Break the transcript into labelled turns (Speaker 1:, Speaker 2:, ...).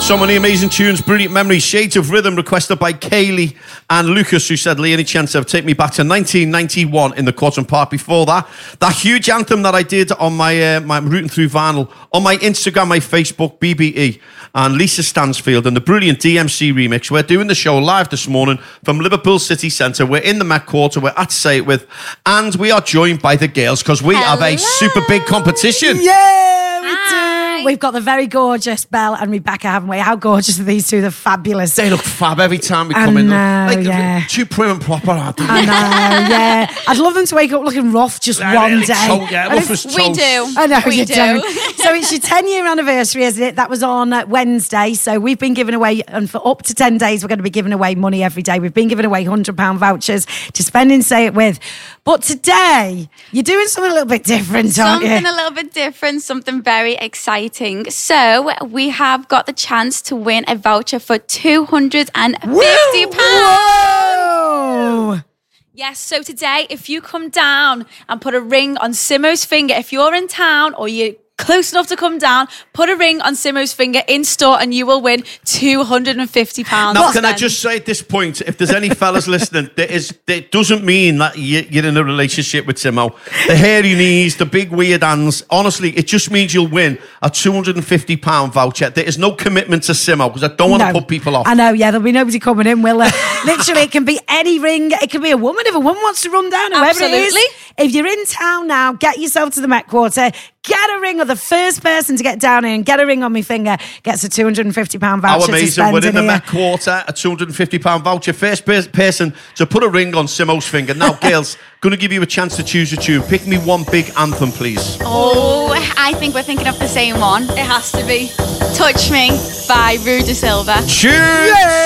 Speaker 1: So many amazing tunes, brilliant memories. Shades of Rhythm requested by Kaylee and Lucas, who said, Lee, any chance of take me back to 1991 in the Cotton Park. Before that huge anthem that I did on my Rooting Through Vinyl, on my Instagram, my Facebook, BBE, and Lisa Stansfield, and the brilliant DMC remix. We're doing the show live this morning from Liverpool City Centre. We're in the Met Quarter, we're at Say It With, and we are joined by the girls because we have a super big competition.
Speaker 2: Yeah, we do. We've got the very gorgeous Belle and Rebecca, haven't we? How gorgeous are these two? They're fabulous.
Speaker 1: They look fab every time we come in. Like, too prim and proper, aren't they?
Speaker 2: I know, yeah. I'd love them to wake up looking rough just one day.
Speaker 3: We do.
Speaker 2: I know
Speaker 3: we
Speaker 2: you
Speaker 3: do.
Speaker 2: don't. So it's your 10-year anniversary, isn't it? That was on Wednesday. So we've been giving away, and for up to 10 days, we're going to be giving away money every day. We've been giving away £100 vouchers to spend and Say It With. But today, you're doing something a little bit different, aren't you?
Speaker 3: Something a little bit different, something very exciting. So we have got the chance to win a voucher for £250.
Speaker 2: Whoa!
Speaker 3: Yes, so today, if you come down and put a ring on Simo's finger, if you're in town or you're close enough to come down, put a ring on Simo's finger in store and you will win £250.
Speaker 1: Now, can I just say at this point, if there's any fellas listening, it doesn't mean that you're in a relationship with Simo. The hairy knees, the big weird hands, honestly, it just means you'll win a £250 voucher. There is no commitment to Simo because I don't want to put people off.
Speaker 2: I know, yeah, there'll be nobody coming in, will there? Literally, it can be any ring. It can be a woman. If a woman wants to run down, whoever it is. If you're in town now, get yourself to the Met Quarter. Get a ring, or the first person to get down here and get a ring on my finger gets a £250 voucher.
Speaker 1: How amazing.
Speaker 2: To spend
Speaker 1: We're in the
Speaker 2: here.
Speaker 1: Met Quarter, a £250 voucher. First person to put a ring on Simo's finger. Now, girls, going to give you a chance to choose a tune. Pick me one big anthem, please.
Speaker 3: Oh, I think we're thinking of the same one. It has to be Touch Me by Rue De Silva.
Speaker 1: Choose!